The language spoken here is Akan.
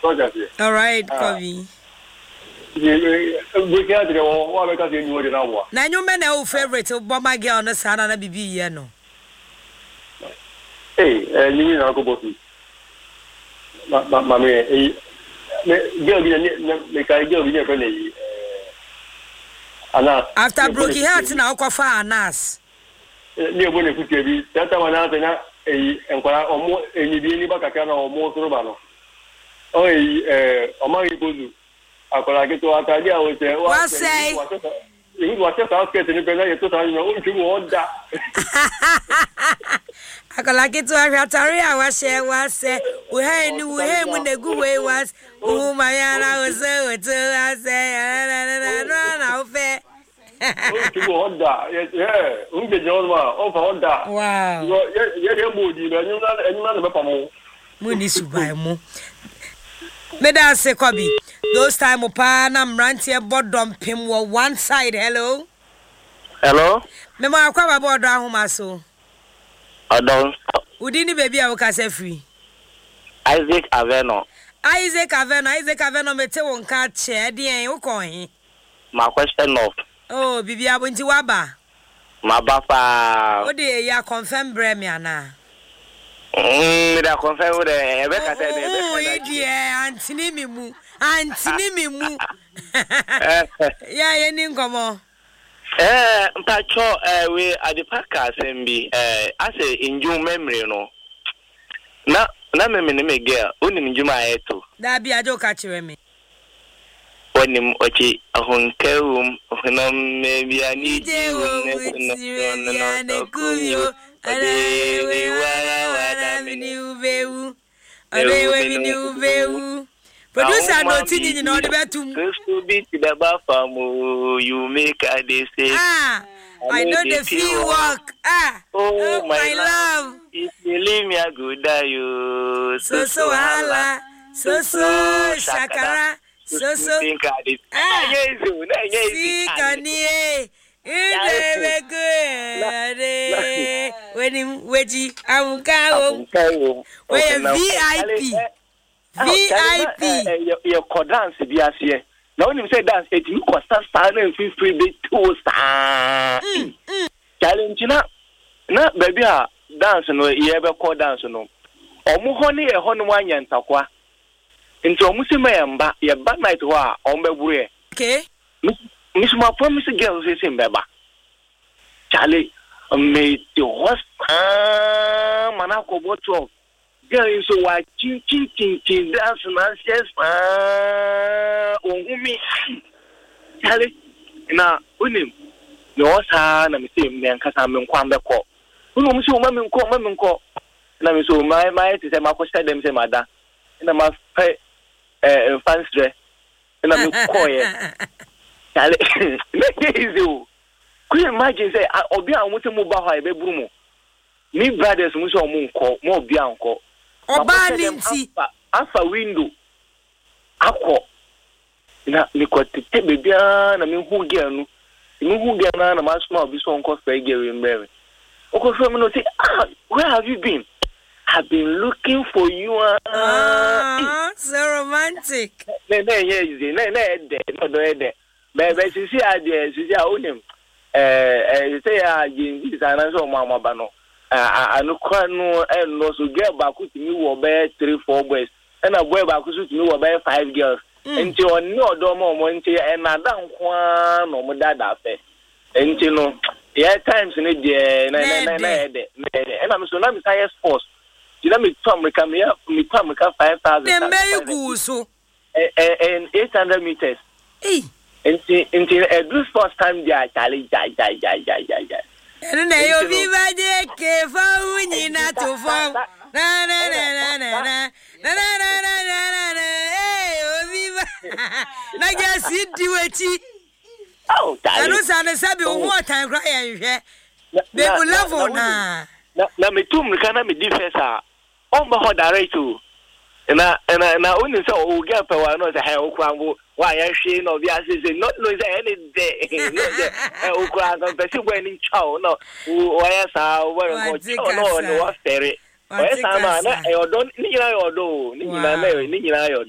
All right, Kobe. We can't do what because you know the now. Now you men are favorite Obama girl on the son and a BB, no. Hey, you mean Uncle Bossy? Mammy, after broken hearts now, Kofa Nas. Near when you put that one out and inquire or more any Bacana or more Romano. Oh, Omari Buzu. I could get to Arcadia with the what say. It was just asking to the to you want that. I could like it to Arataria was say, we had knew him when the good way was. Oh, my Anna was so I say, I'll fair. Wow. You're moody, but you're not Munisubaimo. Meda say Kobe. Those time upana mrantie bodom pim wo one side. Hello. Hello. Mema akwa bodo ahoma so. Odon. Udi ni baby a wo ka se free. Isaac Aveno mete won ka che de wo ko hin. My question of. Oh, bibi abunti waba. My papa. O de ya confirm bre me ana. Me da confirm with the Rebecca said. Oh, dear, Antony Mimu. Yeah, any come Pacho, we at the podcast and be I say in June memory, no. Na me girl, only in Juma eto. That be a joke catch me. When him ochi a honkerum, maybe I need you. Producer no tini in all the bedroom. To be to the bathroom, you make a day say. I know the feel walk. Oh my love. If you leave me, I go die. You so hala, so shakara, so think I did. See, Kanye. When him wedgie, I'm going. VIP. Your co dance, Biasia. Now, when you say dance, it you cost us silent free bit to challenge not baby, dance no, you ever call dance no. Or Mohoni a Honwan and Takwa. Into Musimamba, your bad night war on the okay. Miss my promise girls is in Baba. Charlie, made the horse Manako bottle. Girl is so white, chin, dance and says, me. Charlie, now, with him, no son, and the same man, Cassam Quambeco. Who knows you, Mammy call. And I'm so my to say, my said them, say, Mother, and I must pay fancy dress, and I'm quiet. Charlie, you could imagine say, I'll be on with a mobile high bedroom. Me brothers, we saw moon call, more bianco. Or Bandinti, Alpha window. Aqua. Now, me got to take baby, and I mean, who get no, who get none of my small be so cost by Gary and Mary. Okay, so I'm going to say, where have you been? I've been looking for you. So romantic. No, Baby, she see idea, she see I own him. Say, this answer, Mamma Bano. I no and no so get back to me or bear 3-4 boys, and I wear back to me or bear 5 girls. Until no domo monte and I don't want no more that affair. Until no, yeah, times in it, and I'm so not highest force. You know me, Tom, come here, me, Tom, 5,000 and 800 meters. Until a good first time, Charlie. And then you'll be by the careful when you're not too far. I guess you do it. Oh, I don't understand what time crying. They will love on her. Let me too, can be defense. Oh, my direct too. And I only saw who get per one of the hell crumble. Why I see no the assistant not know any day. No, when in chow, no, why I where no, no, ferry. Where's I don't need I or do, Nina,